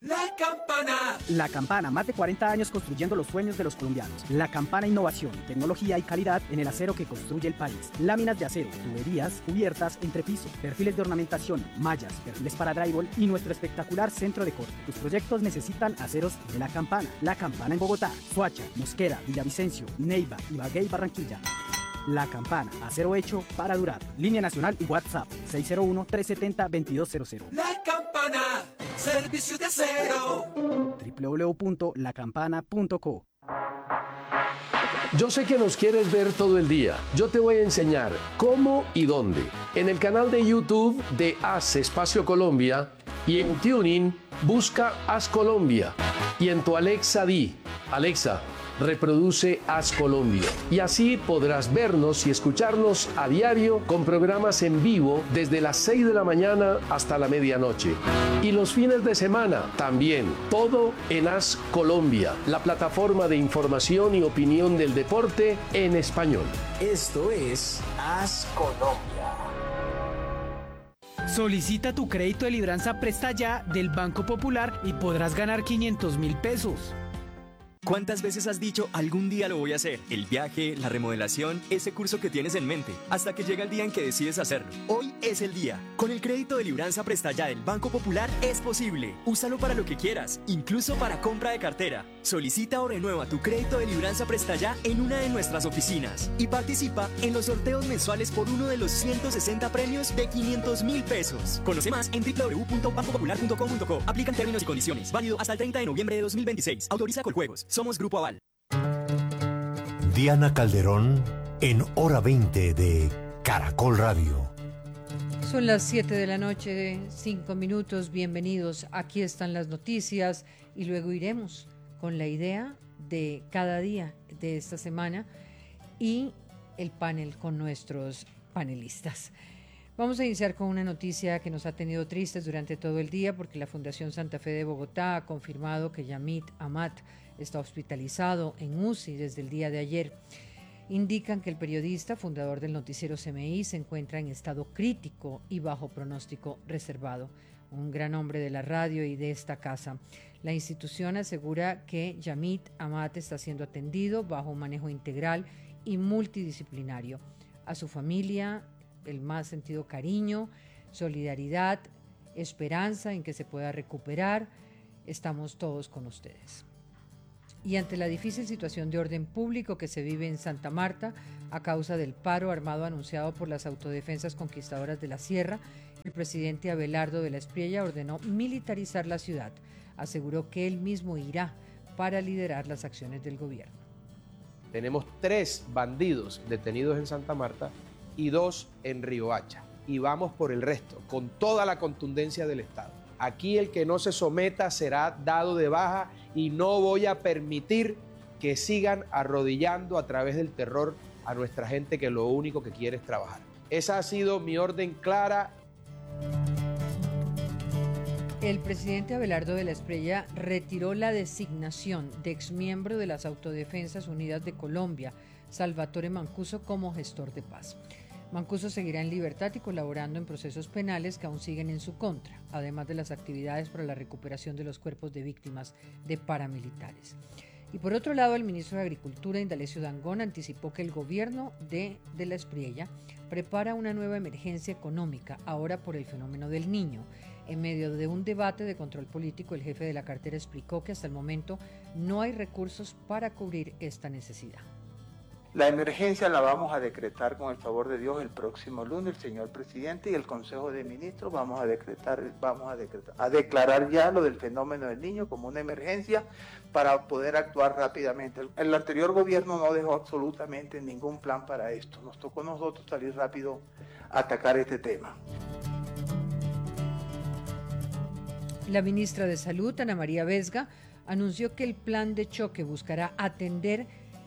La Campana. La Campana, más de 40 años construyendo los sueños de los colombianos. La Campana, innovación, tecnología y calidad en el acero que construye el país. Láminas de acero, tuberías, cubiertas, entrepiso, perfiles de ornamentación, mallas, perfiles para drywall y nuestro espectacular centro de corte. Tus proyectos necesitan aceros de La Campana. La Campana en Bogotá, Soacha, Mosquera, Villavicencio, Neiva, Ibagué y Barranquilla. La Campana, acero hecho para durar. Línea nacional y WhatsApp 601-370-2200. La Campana, servicio de acero. www.lacampana.co. Yo sé que nos quieres ver todo el día. Yo te voy a enseñar cómo y dónde. En el canal de YouTube de Haz Espacio Colombia y en TuneIn busca Haz Colombia. Y en tu Alexa di, Alexa, reproduce Haz Colombia. Y así podrás vernos y escucharnos a diario con programas en vivo desde las 6 de la mañana hasta la medianoche. Y los fines de semana también. Todo en Haz Colombia, la plataforma de información y opinión del deporte en español. Esto es Haz Colombia. Solicita tu crédito de libranza Presta Ya del Banco Popular y podrás ganar 500.000 pesos. ¿Cuántas veces has dicho algún día lo voy a hacer? El viaje, la remodelación, ese curso que tienes en mente, hasta que llega el día en que decides hacerlo. Hoy es el día. Con el crédito de libranza Presta Ya del Banco Popular es posible. Úsalo para lo que quieras, incluso para compra de cartera. Solicita o renueva tu crédito de libranza Presta Ya en una de nuestras oficinas y participa en los sorteos mensuales por uno de los 160 premios de 500.000 pesos. Conoce más en www.bancopopular.com.co. Aplican términos y condiciones. Válido hasta el 30 de noviembre de 2026. Autoriza Coljuegos. Somos Grupo Aval. Diana Calderón en Hora 20 de Caracol Radio. Son las 7 de la noche, 5 minutos. Bienvenidos. Aquí están las noticias y luego iremos con la idea de cada día de esta semana y el panel con nuestros panelistas. Vamos a iniciar con una noticia que nos ha tenido tristes durante todo el día porque la Fundación Santa Fe de Bogotá ha confirmado que Yamit Amat está hospitalizado en UCI desde el día de ayer. Indican que el periodista, fundador del noticiero CMI, se encuentra en estado crítico y bajo pronóstico reservado. Un gran hombre de la radio y de esta casa. La institución asegura que Yamit Amat está siendo atendido bajo un manejo integral y multidisciplinario. A su familia, el más sentido cariño, solidaridad, esperanza en que se pueda recuperar. Estamos todos con ustedes. Y ante la difícil situación de orden público que se vive en Santa Marta a causa del paro armado anunciado por las autodefensas conquistadoras de la Sierra, el presidente Abelardo de la Espriella ordenó militarizar la ciudad. Aseguró que él mismo irá para liderar las acciones del gobierno. Tenemos 3 bandidos detenidos en Santa Marta y 2 en Riohacha. Y vamos por el resto, con toda la contundencia del Estado. Aquí el que no se someta será dado de baja y no voy a permitir que sigan arrodillando a través del terror a nuestra gente que lo único que quiere es trabajar. Esa ha sido mi orden clara. El presidente Abelardo de la Espriella retiró la designación de exmiembro de las Autodefensas Unidas de Colombia, Salvatore Mancuso, como gestor de paz. Mancuso seguirá en libertad y colaborando en procesos penales que aún siguen en su contra, además de las actividades para la recuperación de los cuerpos de víctimas de paramilitares. Y por otro lado, el ministro de Agricultura, Indalecio Dangond, anticipó que el gobierno de la Espriella prepara una nueva emergencia económica, ahora por el fenómeno del Niño. En medio de un debate de control político, el jefe de la cartera explicó que hasta el momento no hay recursos para cubrir esta necesidad. La emergencia la vamos a decretar con el favor de Dios el próximo lunes, el señor presidente y el Consejo de Ministros vamos a declarar ya lo del fenómeno del Niño como una emergencia para poder actuar rápidamente. El anterior gobierno no dejó absolutamente ningún plan para esto. Nos tocó a nosotros salir rápido a atacar este tema. La ministra de Salud, Ana María Vesga, anunció que el plan de choque buscará atender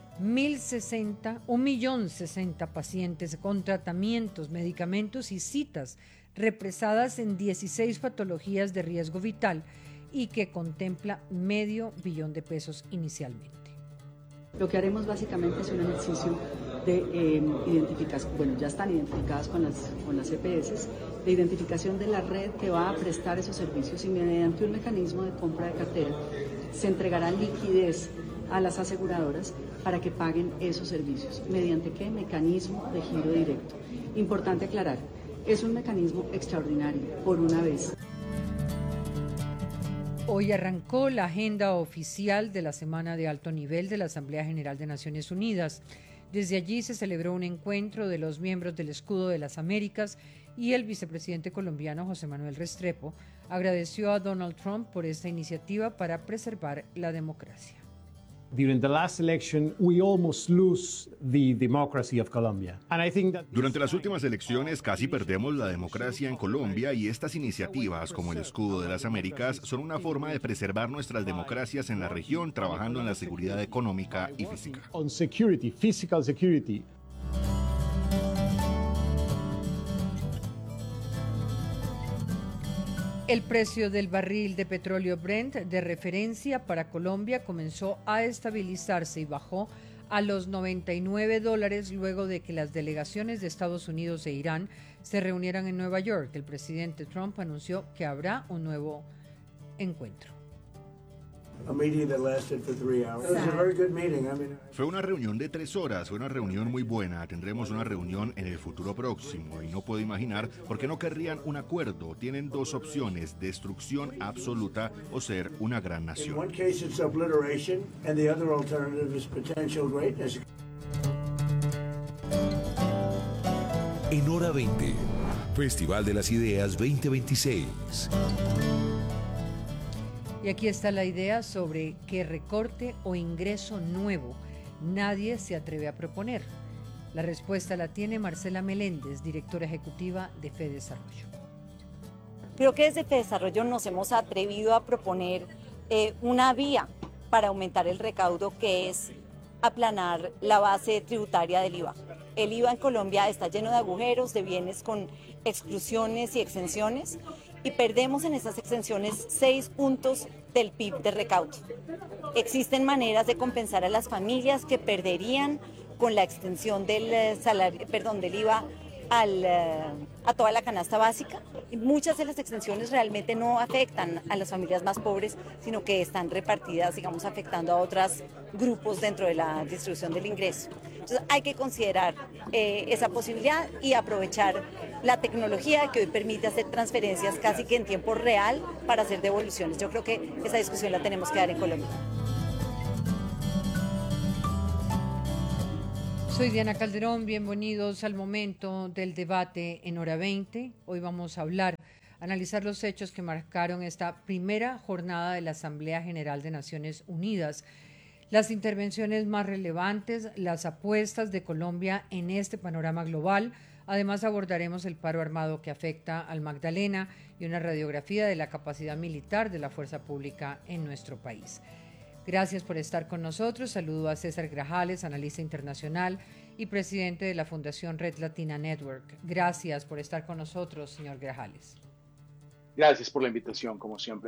1.060 pacientes con tratamientos, medicamentos y citas represadas en 16 patologías de riesgo vital y que contempla $500 millones inicialmente. Lo que haremos básicamente es un ejercicio de identificación, bueno, ya están identificadas con las EPS, de identificación de la red que va a prestar esos servicios, y mediante un mecanismo de compra de cartera se entregará liquidez a las aseguradoras para que paguen esos servicios. ¿Mediante qué? Mecanismo de giro directo. Importante aclarar, es un mecanismo extraordinario, por una vez. Hoy arrancó la agenda oficial de la Semana de Alto Nivel de la Asamblea General de Naciones Unidas. Desde allí se celebró un encuentro de los miembros del Escudo de las Américas y el vicepresidente colombiano José Manuel Restrepo agradeció a Donald Trump por esta iniciativa para preservar la democracia. During the last election, we almost lose the democracy of Colombia. And I think that Durante las últimas elecciones casi perdemos la democracia en Colombia, y estas iniciativas como el Escudo de las Américas son una forma de preservar nuestras democracias en la región, trabajando en la seguridad económica y física. On security, physical security. El precio del barril de petróleo Brent de referencia para Colombia comenzó a estabilizarse y bajó a los $99 luego de que las delegaciones de Estados Unidos e Irán se reunieran en Nueva York. El presidente Trump anunció que habrá un nuevo encuentro. Fue una reunión de 3 horas, fue una reunión muy buena. Tendremos una reunión en el futuro próximo y no puedo imaginar por qué no querrían un acuerdo. Tienen 2 opciones: destrucción absoluta o ser una gran nación. En Hora 20, Festival de las Ideas 2026. Y aquí está la idea sobre qué recorte o ingreso nuevo nadie se atreve a proponer. La respuesta la tiene Marcela Meléndez, directora ejecutiva de FEDesarrollo. Creo que desde FEDesarrollo nos hemos atrevido a proponer una vía para aumentar el recaudo, que es aplanar la base tributaria del IVA. El IVA en Colombia está lleno de agujeros, de bienes con exclusiones y exenciones, y perdemos en esas exenciones 6 puntos del PIB de recaudo. Existen maneras de compensar a las familias que perderían con la extensión del del IVA a toda la canasta básica. Y muchas de las exenciones realmente no afectan a las familias más pobres, sino que están repartidas, digamos, afectando a otros grupos dentro de la distribución del ingreso. Entonces hay que considerar esa posibilidad y aprovechar la tecnología que hoy permite hacer transferencias casi que en tiempo real para hacer devoluciones. Yo creo que esa discusión la tenemos que dar en Colombia. Soy Diana Calderón, bienvenidos al momento del debate en Hora 20. Hoy vamos a analizar los hechos que marcaron esta primera jornada de la Asamblea General de Naciones Unidas, las intervenciones más relevantes, las apuestas de Colombia en este panorama global. Además abordaremos el paro armado que afecta al Magdalena y una radiografía de la capacidad militar de la fuerza pública en nuestro país. Gracias por estar con nosotros. Saludo a César Grajales, analista internacional y presidente de la Fundación Red Latina Network. Gracias por estar con nosotros, señor Grajales. Gracias por la invitación, como siempre.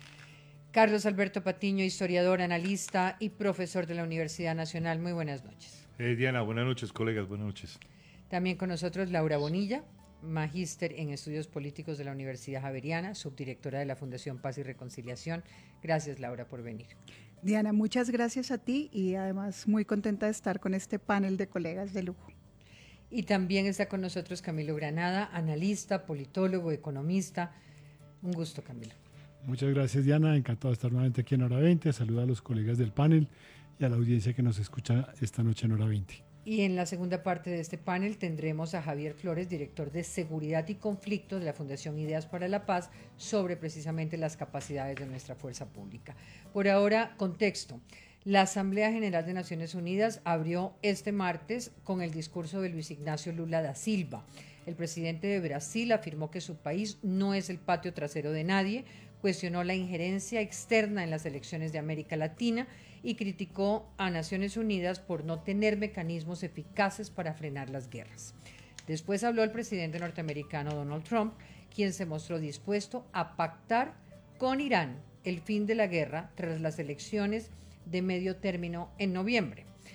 Carlos Alberto Patiño, historiador, analista y profesor de la Universidad Nacional. Muy buenas noches. Diana, buenas noches, colegas, buenas noches. También con nosotros Laura Bonilla, magíster en estudios políticos de la Universidad Javeriana, subdirectora de la Fundación Paz y Reconciliación. Gracias, Laura, por venir. Diana, muchas gracias a ti y además muy contenta de estar con este panel de colegas de lujo. Y también está con nosotros Camilo Granada, analista, politólogo, economista. Un gusto, Camilo. Muchas gracias, Diana. Encantado de estar nuevamente aquí en Hora 20. Saluda a los colegas del panel y a la audiencia que nos escucha esta noche en Hora 20. Y en la segunda parte de este panel tendremos a Javier Flores, director de Seguridad y Conflicto de la Fundación Ideas para la Paz, sobre precisamente las capacidades de nuestra fuerza pública. Por ahora, contexto. La Asamblea General de Naciones Unidas abrió este martes con el discurso de Luis Ignacio Lula da Silva. El presidente de Brasil afirmó que su país no es el patio trasero de nadie, cuestionó la injerencia externa en las elecciones de América Latina y criticó a Naciones Unidas por no tener mecanismos eficaces para frenar las guerras. Después habló el presidente norteamericano Donald Trump, quien se mostró dispuesto a pactar con Irán el fin de la guerra tras las elecciones de medio término en noviembre.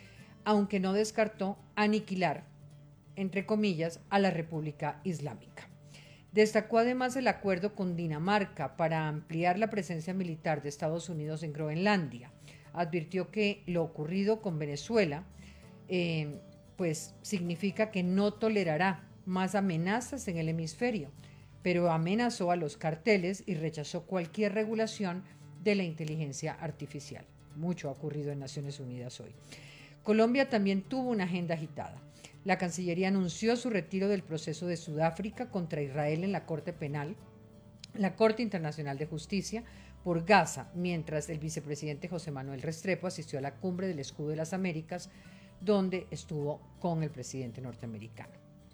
aunque no descartó aniquilar, entre comillas, a la República Islámica. Destacó además el acuerdo con Dinamarca para ampliar la presencia militar de Estados Unidos en Groenlandia. Advirtió que lo ocurrido con Venezuela pues significa que no tolerará más amenazas en el hemisferio, pero amenazó a los carteles y rechazó cualquier regulación de la inteligencia artificial. Mucho ha ocurrido en Naciones Unidas hoy. Colombia también tuvo una agenda agitada. La Cancillería anunció su retiro del proceso de Sudáfrica contra Israel en la Corte Penal, la Corte Internacional de Justicia, por Gaza, mientras el vicepresidente José Manuel Restrepo asistió a la cumbre del Escudo de las Américas, donde estuvo con el presidente norteamericano.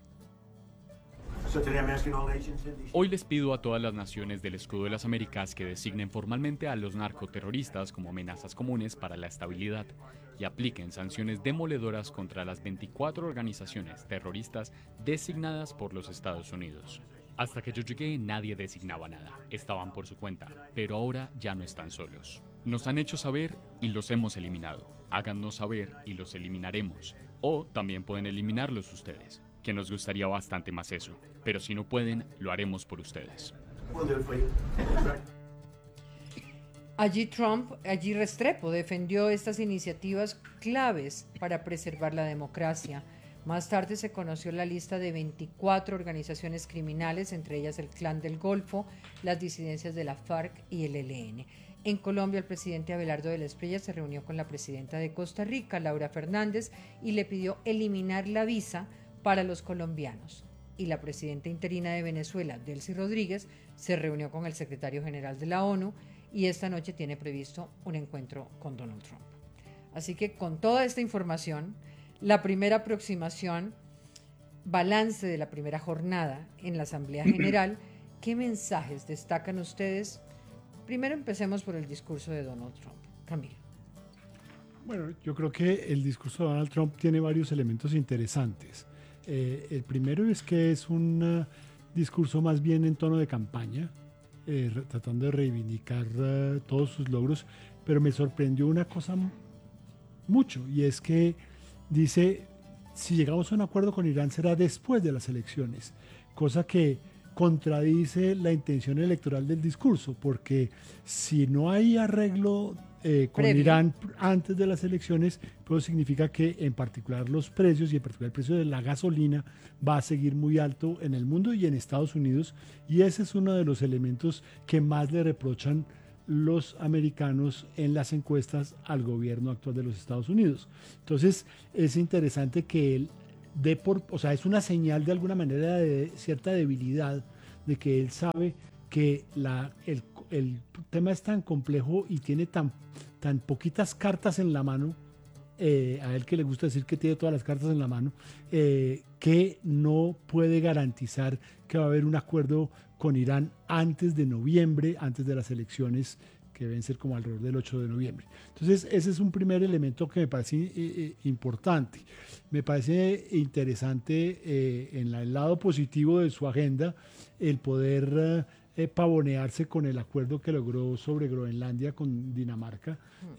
Hoy les pido a todas las naciones del Escudo de las Américas que designen formalmente a los narcoterroristas como amenazas comunes para la estabilidad y apliquen sanciones demoledoras contra las 24 organizaciones terroristas designadas por los Estados Unidos. Hasta que yo llegué, nadie designaba nada, estaban por su cuenta, pero ahora ya no están solos. Nos han hecho saber y los hemos eliminado. Háganos saber y los eliminaremos. O también pueden eliminarlos ustedes, que nos gustaría bastante más eso. Pero si no pueden, lo haremos por ustedes. Allí Restrepo defendió estas iniciativas claves para preservar la democracia. Más tarde se conoció la lista de 24 organizaciones criminales, entre ellas el Clan del Golfo, las disidencias de la FARC y el ELN. En Colombia, el presidente Abelardo de la Espriella se reunió con la presidenta de Costa Rica, Laura Fernández, y le pidió eliminar la visa para los colombianos. Y la presidenta interina de Venezuela, Delcy Rodríguez, se reunió con el secretario general de la ONU y esta noche tiene previsto un encuentro con Donald Trump. Así que con toda esta información, la primera aproximación, balance de la primera jornada en la Asamblea General, ¿qué mensajes destacan ustedes? Primero empecemos por el discurso de Donald Trump. Camilo. Bueno, yo creo que el discurso de Donald Trump tiene varios elementos interesantes. El primero es que es un discurso más bien en tono de campaña, tratando de reivindicar todos sus logros, pero me sorprendió una cosa mucho, y es que dice, si llegamos a un acuerdo con Irán será después de las elecciones, cosa que contradice la intención electoral del discurso, porque si no hay arreglo con Irán antes de las elecciones, pues significa que en particular los precios, y en particular el precio de la gasolina, va a seguir muy alto en el mundo y en Estados Unidos, y ese es uno de los elementos que más le reprochan los americanos en las encuestas al gobierno actual de los Estados Unidos. Entonces es interesante que él es una señal de alguna manera de cierta debilidad, de que él sabe que el tema es tan complejo y tiene tan poquitas cartas en la mano, a él que le gusta decir que tiene todas las cartas en la mano, que no puede garantizar que va a haber un acuerdo con Irán antes de noviembre, antes de las elecciones que deben ser como alrededor del 8 de noviembre. Entonces ese es un primer elemento que me parece importante. Me parece interesante en el lado positivo de su agenda el poder pavonearse con el acuerdo que logró sobre Groenlandia con Dinamarca.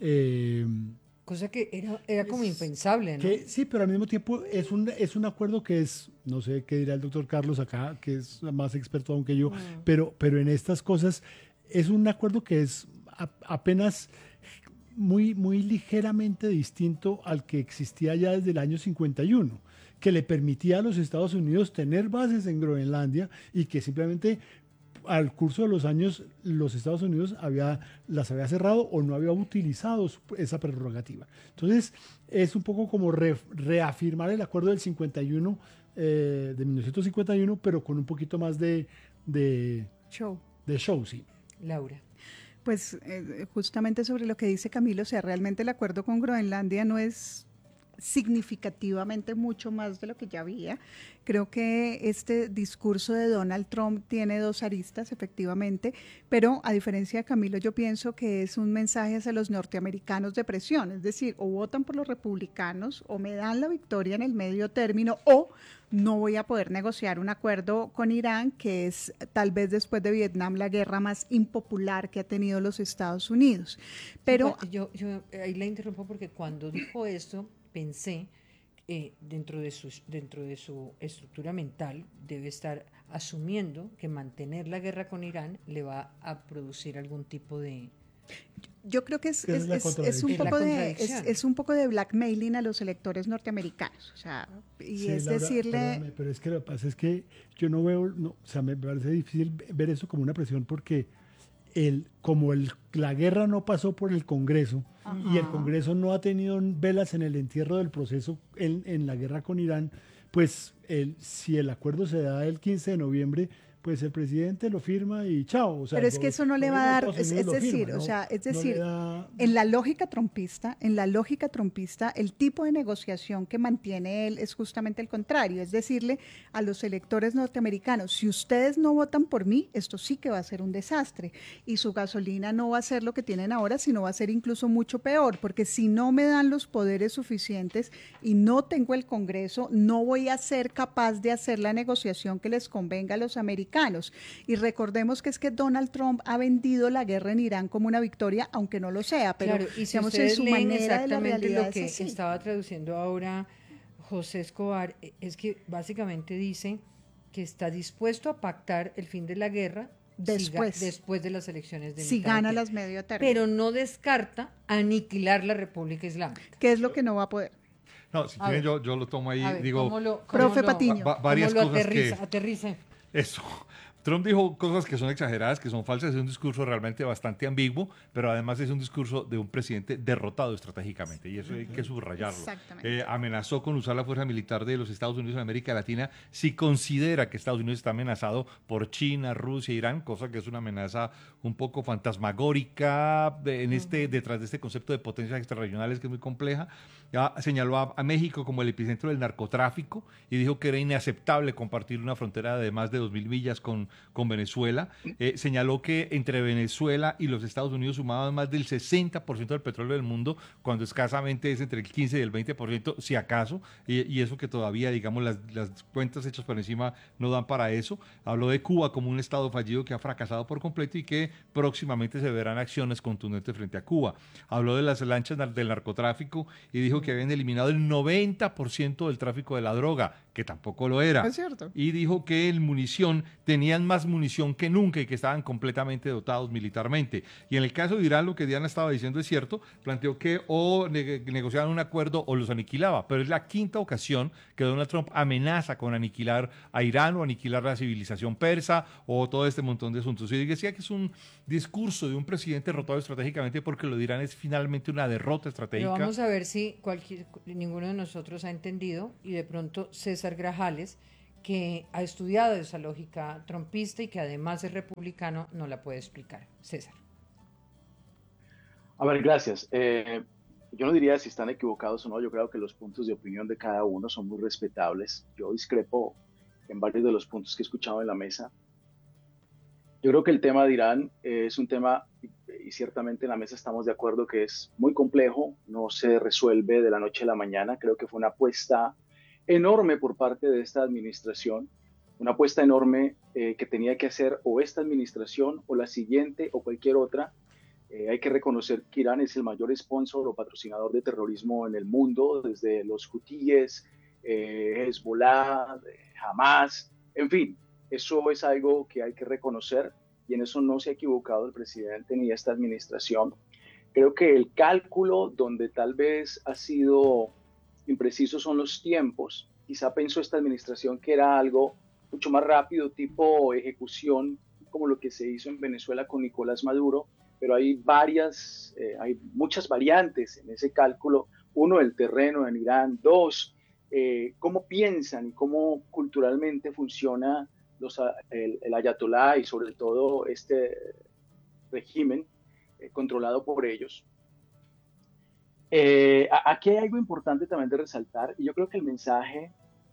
Cosa que era como impensable, ¿no? Sí, pero al mismo tiempo es un acuerdo que es, no sé qué dirá el doctor Carlos acá, que es más experto aún que yo, pero en estas cosas es un acuerdo que es apenas muy, muy ligeramente distinto al que existía ya desde el año 51, que le permitía a los Estados Unidos tener bases en Groenlandia y que simplemente al curso de los años los Estados Unidos las había cerrado o no había utilizado esa prerrogativa. Entonces es un poco como reafirmar el acuerdo del 51, de 1951, pero con un poquito más de show. De show, sí. Laura. Pues justamente sobre lo que dice Camilo, o sea, realmente el acuerdo con Groenlandia no es significativamente mucho más de lo que ya había. Creo que este discurso de Donald Trump tiene dos aristas, efectivamente, pero a diferencia de Camilo, yo pienso que es un mensaje hacia los norteamericanos de presión, es decir, o votan por los republicanos o me dan la victoria en el medio término o no voy a poder negociar un acuerdo con Irán, que es tal vez después de Vietnam la guerra más impopular que ha tenido los Estados Unidos. Pero yo ahí la interrumpo porque cuando dijo esto, pensé, dentro de su estructura mental, debe estar asumiendo que mantener la guerra con Irán le va a producir algún tipo de... Yo creo que es un poco de blackmailing a los electores norteamericanos, o sea, y sí, es Laura, decirle... Pero es que lo que pasa es que yo no veo, o sea, me parece difícil ver eso como una presión porque la guerra no pasó por el Congreso. Ajá. Y el Congreso no ha tenido velas en el entierro del proceso en la guerra con Irán, pues si el acuerdo se da el 15 de noviembre, pues el presidente lo firma y chao. O sea, pero es que eso no le va a dar, es decir, en la lógica trumpista, el tipo de negociación que mantiene él es justamente el contrario, es decirle a los electores norteamericanos, si ustedes no votan por mí, esto sí que va a ser un desastre, y su gasolina no va a ser lo que tienen ahora, sino va a ser incluso mucho peor, porque si no me dan los poderes suficientes y no tengo el Congreso, no voy a ser capaz de hacer la negociación que les convenga a los americanos. Y recordemos que es que Donald Trump ha vendido la guerra en Irán como una victoria, aunque no lo sea, pero claro, y si digamos, en su manera de la realidad lo que estaba traduciendo ahora José Escobar, es que básicamente dice que está dispuesto a pactar el fin de la guerra después de las elecciones de si gana las medio término, pero no descarta aniquilar la República Islámica. ¿Qué es lo que no va a poder? No, si quieren yo lo tomo ahí, digo, profe Patiño, varias cosas que... Aterrice. Eso. Trump dijo cosas que son exageradas, que son falsas, es un discurso realmente bastante ambiguo, pero además es un discurso de un presidente derrotado estratégicamente, y eso hay que subrayarlo. Amenazó con usar la fuerza militar de los Estados Unidos en América Latina si considera que Estados Unidos está amenazado por China, Rusia, Irán, cosa que es una amenaza un poco fantasmagórica detrás de este concepto de potencias extrarregionales que es muy compleja. Ya señaló a México como el epicentro del narcotráfico y dijo que era inaceptable compartir una frontera de más de 2.000 millas con Venezuela. Señaló que entre Venezuela y los Estados Unidos sumaban más del 60% del petróleo del mundo, cuando escasamente es entre el 15 y el 20%, si acaso, y eso que todavía, digamos, las cuentas hechas por encima no dan para eso. Habló de Cuba como un estado fallido que ha fracasado por completo y que próximamente se verán acciones contundentes frente a Cuba. Habló de las lanchas del narcotráfico y dijo que habían eliminado el 90% del tráfico de la droga, que tampoco lo era. Es cierto. Y dijo que el munición tenían más munición que nunca y que estaban completamente dotados militarmente. Y en el caso de Irán, lo que Diana estaba diciendo es cierto, planteó que o negociaban un acuerdo o los aniquilaba, pero es la quinta ocasión que Donald Trump amenaza con aniquilar a Irán o aniquilar la civilización persa o todo este montón de asuntos. Y decía que es un discurso de un presidente derrotado estratégicamente porque lo de Irán es finalmente una derrota estratégica. Pero vamos a ver si ninguno de nosotros ha entendido, y de pronto César Grajales, que ha estudiado esa lógica trumpista y que además es republicano, no la puede explicar. César. A ver, gracias. Yo no diría si están equivocados o no, yo creo que los puntos de opinión de cada uno son muy respetables. Yo discrepo en varios de los puntos que he escuchado en la mesa. Yo creo que el tema de Irán es un tema, y ciertamente en la mesa estamos de acuerdo, que es muy complejo, no se resuelve de la noche a la mañana. Creo que fue una apuesta enorme por parte de esta administración, una apuesta enorme que tenía que hacer o esta administración o la siguiente o cualquier otra. Hay que reconocer que Irán es el mayor sponsor o patrocinador de terrorismo en el mundo, desde los hutíes, Hezbollah, Hamas, en fin, eso es algo que hay que reconocer y en eso no se ha equivocado el presidente ni esta administración. Creo que el cálculo donde tal vez ha sido impreciso son los tiempos. Quizá pensó esta administración que era algo mucho más rápido, tipo ejecución, como lo que se hizo en Venezuela con Nicolás Maduro, pero hay muchas variantes en ese cálculo. Uno, el terreno en Irán. Dos, cómo piensan y cómo culturalmente funciona el ayatolá y sobre todo este régimen controlado por ellos. Aquí hay algo importante también de resaltar, y yo creo que el mensaje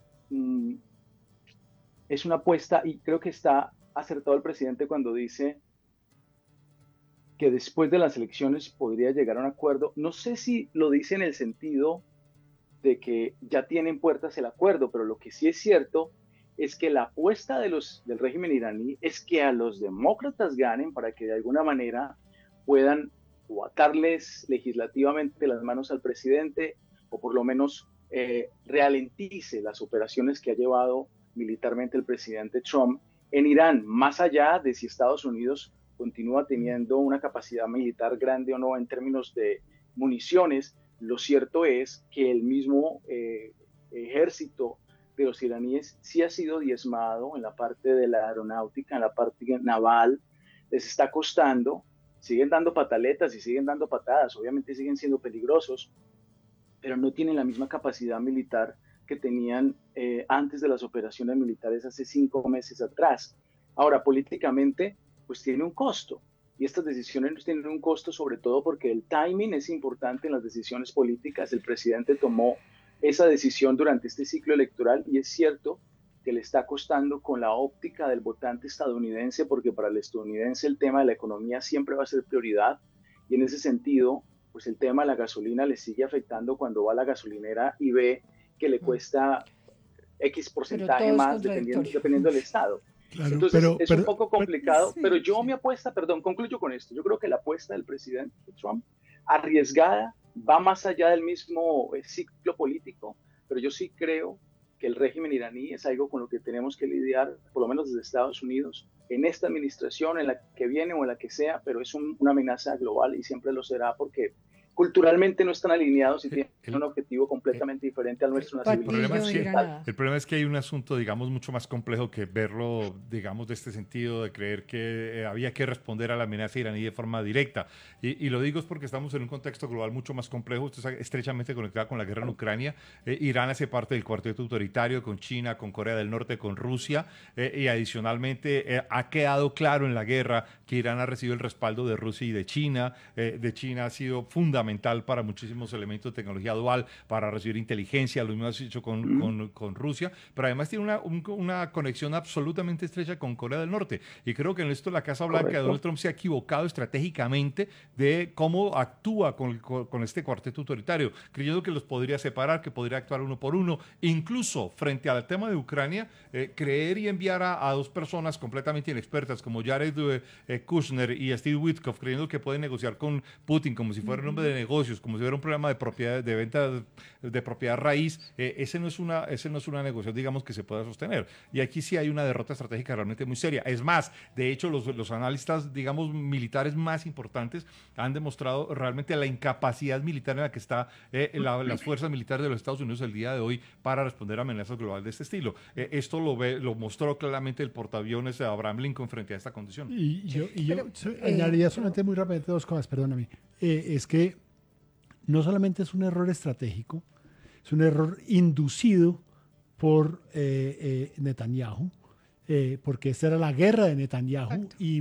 es una apuesta, y creo que está acertado el presidente cuando dice que después de las elecciones podría llegar a un acuerdo. No sé si lo dice en el sentido de que ya tienen puertas el acuerdo, pero lo que sí es cierto es que la apuesta del régimen iraní es que a los demócratas ganen para que de alguna manera puedan o atarles legislativamente las manos al presidente o por lo menos ralentice las operaciones que ha llevado militarmente el presidente Trump en Irán, más allá de si Estados Unidos continúa teniendo una capacidad militar grande o no en términos de municiones. Lo cierto es que el mismo ejército de los iraníes sí ha sido diezmado en la parte de la aeronáutica, en la parte naval, les está costando, siguen dando pataletas y siguen dando patadas, obviamente siguen siendo peligrosos, pero no tienen la misma capacidad militar que tenían antes de las operaciones militares hace 5 meses atrás. Ahora, políticamente, pues tiene un costo, y estas decisiones tienen un costo sobre todo porque el timing es importante en las decisiones políticas. El presidente tomó esa decisión durante este ciclo electoral y es cierto que le está costando con la óptica del votante estadounidense, porque para el estadounidense el tema de la economía siempre va a ser prioridad, y en ese sentido, pues el tema de la gasolina le sigue afectando cuando va a la gasolinera y ve que le cuesta X porcentaje más dependiendo del estado. Claro, entonces es un poco complicado, pero yo mi apuesta, concluyo con esto, yo creo que la apuesta del presidente Trump, arriesgada, va más allá del mismo ciclo político, pero yo sí creo que el régimen iraní es algo con lo que tenemos que lidiar, por lo menos desde Estados Unidos, en esta administración, en la que viene o en la que sea, pero es una amenaza global y siempre lo será porque culturalmente no están alineados y tienen un objetivo completamente diferente al nuestro. El problema es que hay un asunto, digamos, mucho más complejo que verlo, digamos, de este sentido de creer que había que responder a la amenaza iraní de forma directa. Y lo digo es porque estamos en un contexto global mucho más complejo. Esto está estrechamente conectado con la guerra en Ucrania. Irán hace parte del cuarteto autoritario con China, con Corea del Norte, con Rusia. Y adicionalmente ha quedado claro en la guerra que Irán ha recibido el respaldo de Rusia y de China. De China ha sido fundamental para muchísimos elementos de tecnología dual, para recibir inteligencia, lo mismo ha hecho con Rusia, pero además tiene una conexión absolutamente estrecha con Corea del Norte. Y creo que en esto la Casa Blanca de Donald Trump se ha equivocado estratégicamente de cómo actúa con este cuarteto autoritario, creyendo que los podría separar, que podría actuar uno por uno, incluso frente al tema de Ucrania, creer y enviar a 2 personas completamente inexpertas como Jared Kushner y Steve Witkoff, creyendo que pueden negociar con Putin como si fuera un hombre de negocios, como si fuera un programa de propiedad, de venta de propiedad raíz. Ese no es una negociación, digamos, que se pueda sostener. Y aquí sí hay una derrota estratégica realmente muy seria. Es más, de hecho, los analistas, digamos, militares más importantes han demostrado realmente la incapacidad militar en la que está las fuerzas militares de los Estados Unidos el día de hoy para responder a amenazas globales de este estilo. Esto lo mostró claramente el portaaviones de Abraham Lincoln frente a esta condición. Y yo añadiría solamente muy rápidamente 2 cosas, perdóname. Es que no solamente es un error estratégico, es un error inducido por Netanyahu, porque esta era la guerra de Netanyahu. Exacto. Y